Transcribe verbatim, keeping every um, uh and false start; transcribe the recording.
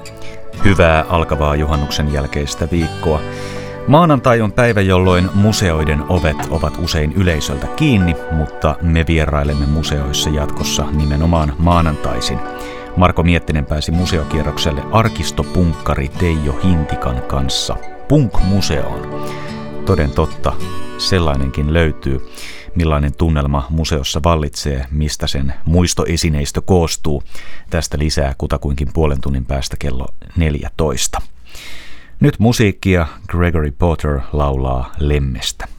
Hyvää alkavaa juhannuksen jälkeistä viikkoa. Maanantai on päivä, jolloin museoiden ovet ovat usein yleisöltä kiinni, mutta me vierailemme museoissa jatkossa nimenomaan maanantaisin. Marko Miettinen pääsi museokierrokselle arkistopunkkari Teijo Hintikan kanssa Punk-museoon. Toden totta, sellainenkin löytyy. Millainen tunnelma museossa vallitsee, mistä sen muistoesineistö koostuu. Tästä lisää kutakuinkin puolen tunnin päästä kello neljätoista. Nyt musiikkia. Gregory Porter laulaa Lemmestä.